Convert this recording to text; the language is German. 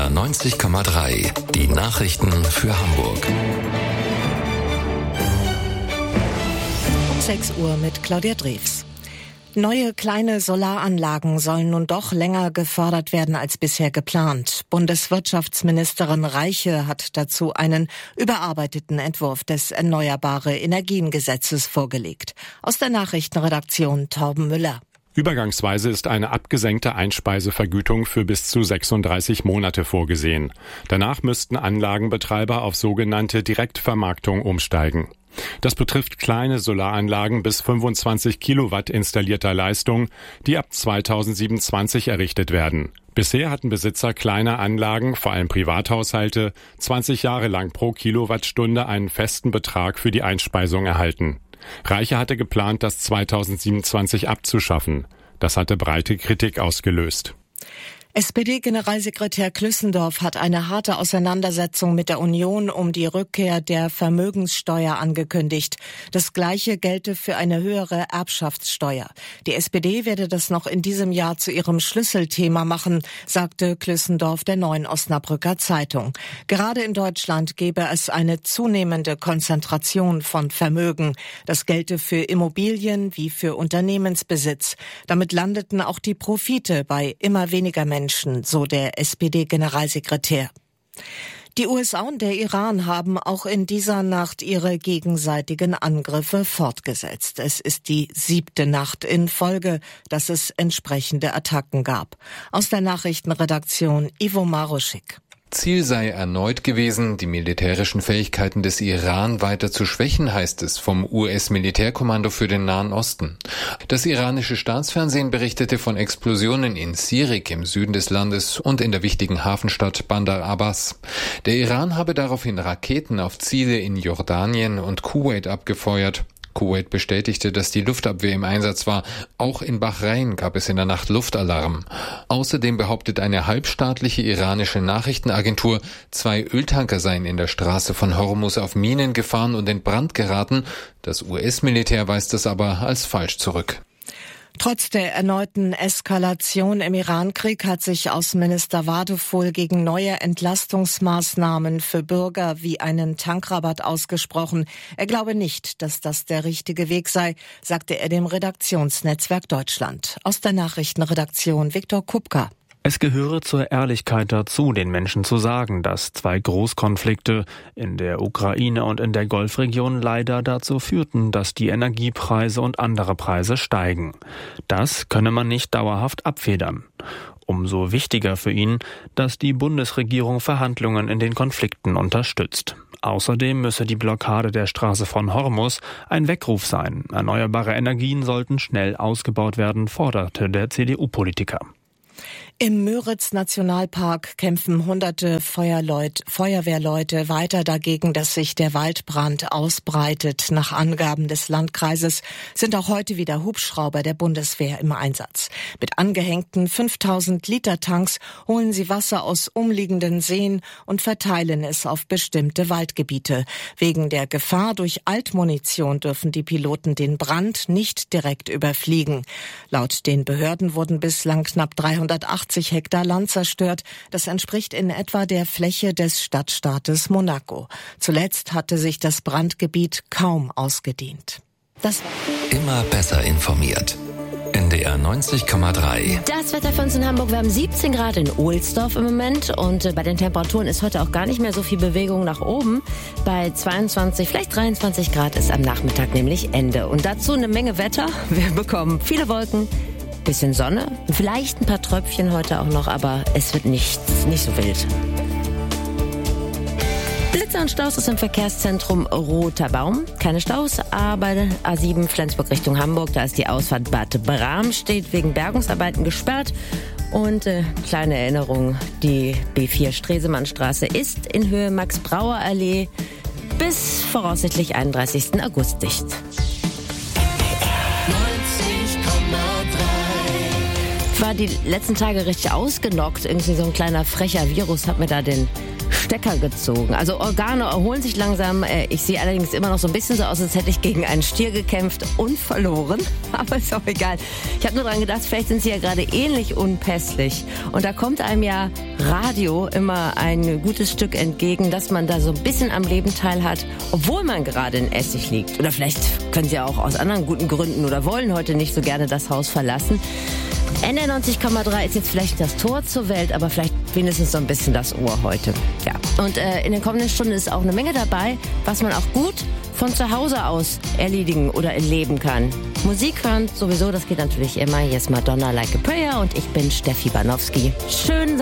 NDR 90,3. Die Nachrichten für Hamburg. 6 Uhr mit Claudia Drews. Neue kleine Solaranlagen sollen nun doch länger gefördert werden als bisher geplant. Bundeswirtschaftsministerin Reiche hat dazu einen überarbeiteten Entwurf des Erneuerbare-Energien-Gesetzes vorgelegt. Aus der Nachrichtenredaktion Torben Müller. Übergangsweise ist eine abgesenkte Einspeisevergütung für bis zu 36 Monate vorgesehen. Danach müssten Anlagenbetreiber auf sogenannte Direktvermarktung umsteigen. Das betrifft kleine Solaranlagen bis 25 Kilowatt installierter Leistung, die ab 2027 errichtet werden. Bisher hatten Besitzer kleiner Anlagen, vor allem Privathaushalte, 20 Jahre lang pro Kilowattstunde einen festen Betrag für die Einspeisung erhalten. Reiche hatte geplant, das 2027 abzuschaffen. Das hatte breite Kritik ausgelöst. SPD-Generalsekretär Klüssendorf hat eine harte Auseinandersetzung mit der Union um die Rückkehr der Vermögenssteuer angekündigt. Das Gleiche gelte für eine höhere Erbschaftssteuer. Die SPD werde das noch in diesem Jahr zu ihrem Schlüsselthema machen, sagte Klüssendorf der Neuen Osnabrücker Zeitung. Gerade in Deutschland gebe es eine zunehmende Konzentration von Vermögen. Das gelte für Immobilien wie für Unternehmensbesitz. Damit landeten auch die Profite bei immer weniger Menschen, so der SPD-Generalsekretär. Die USA und der Iran haben auch in dieser Nacht ihre gegenseitigen Angriffe fortgesetzt. Es ist die 7. Nacht in Folge, dass es entsprechende Attacken gab. Aus der Nachrichtenredaktion Ivo Maruschik. Ziel sei erneut gewesen, die militärischen Fähigkeiten des Iran weiter zu schwächen, heißt es vom US-Militärkommando für den Nahen Osten. Das iranische Staatsfernsehen berichtete von Explosionen in Sirik im Süden des Landes und in der wichtigen Hafenstadt Bandar Abbas. Der Iran habe daraufhin Raketen auf Ziele in Jordanien und Kuwait abgefeuert. Kuwait bestätigte, dass die Luftabwehr im Einsatz war. Auch in Bahrain gab es in der Nacht Luftalarm. Außerdem behauptet eine halbstaatliche iranische Nachrichtenagentur, 2 Öltanker seien in der Straße von Hormuz auf Minen gefahren und in Brand geraten. Das US-Militär weist das aber als falsch zurück. Trotz der erneuten Eskalation im Iran-Krieg hat sich Außenminister Wadefuhl gegen neue Entlastungsmaßnahmen für Bürger wie einen Tankrabatt ausgesprochen. Er glaube nicht, dass das der richtige Weg sei, sagte er dem Redaktionsnetzwerk Deutschland. Aus der Nachrichtenredaktion Viktor Kupka. Es gehöre zur Ehrlichkeit dazu, den Menschen zu sagen, dass 2 Großkonflikte in der Ukraine und in der Golfregion leider dazu führten, dass die Energiepreise und andere Preise steigen. Das könne man nicht dauerhaft abfedern. Umso wichtiger für ihn, dass die Bundesregierung Verhandlungen in den Konflikten unterstützt. Außerdem müsse die Blockade der Straße von Hormuz ein Weckruf sein. Erneuerbare Energien sollten schnell ausgebaut werden, forderte der CDU-Politiker. Im Müritz-Nationalpark kämpfen hunderte Feuerwehrleute weiter dagegen, dass sich der Waldbrand ausbreitet. Nach Angaben des Landkreises sind auch heute wieder Hubschrauber der Bundeswehr im Einsatz. Mit angehängten 5000 Liter Tanks holen sie Wasser aus umliegenden Seen und verteilen es auf bestimmte Waldgebiete. Wegen der Gefahr durch Altmunition dürfen die Piloten den Brand nicht direkt überfliegen. Laut den Behörden wurden bislang knapp 380 Hektar Land zerstört. Das entspricht in etwa der Fläche des Stadtstaates Monaco. Zuletzt hatte sich das Brandgebiet kaum ausgedehnt. Immer besser informiert. NDR 90,3. Das Wetter für uns in Hamburg. Wir haben 17 Grad in Ohlsdorf im Moment und bei den Temperaturen ist heute auch gar nicht mehr so viel Bewegung nach oben. Bei 22, vielleicht 23 Grad ist am Nachmittag nämlich Ende. Und dazu eine Menge Wetter. Wir bekommen viele Wolken, bisschen Sonne, vielleicht ein paar Tröpfchen heute auch noch, aber es wird nicht so wild. Blitzer und Staus ist im Verkehrszentrum Roter Baum. Keine Staus, aber A7 Flensburg Richtung Hamburg, da ist die Ausfahrt Bad Bram, steht wegen Bergungsarbeiten gesperrt. Und kleine Erinnerung, die B4 Stresemannstraße ist in Höhe Max-Brauer-Allee bis voraussichtlich 31. August dicht. Ich war die letzten Tage richtig ausgenockt. Irgendwie so ein kleiner frecher Virus hat mir da den Stecker gezogen. Also Organe erholen sich langsam. Ich sehe allerdings immer noch so ein bisschen so aus, als hätte ich gegen einen Stier gekämpft und verloren. Aber ist auch egal. Ich habe nur dran gedacht, vielleicht sind sie ja gerade ähnlich unpässlich. Und da kommt einem ja Radio immer ein gutes Stück entgegen, dass man da so ein bisschen am Leben teilhat, obwohl man gerade in Essig liegt. Oder vielleicht können Sie auch aus anderen guten Gründen oder wollen heute nicht so gerne das Haus verlassen. NDR 90,3 ist jetzt vielleicht das Tor zur Welt, aber vielleicht wenigstens so ein bisschen das Ohr heute. Ja. Und in den kommenden Stunden ist auch eine Menge dabei, was man auch gut von zu Hause aus erledigen oder erleben kann. Musik hören sowieso, das geht natürlich immer. Hier ist Madonna Like a Prayer und ich bin Steffi Banowski. Schön